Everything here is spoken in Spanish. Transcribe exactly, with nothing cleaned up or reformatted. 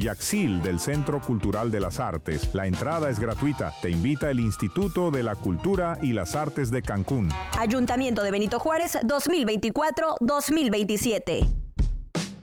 Yaxil del Centro Cultural de las Artes. La entrada es gratuita. Te invita el Instituto de la Cultura y las Artes de Cancún. Ayuntamiento de Benito Juárez dos mil veinticuatro dos mil veintisiete.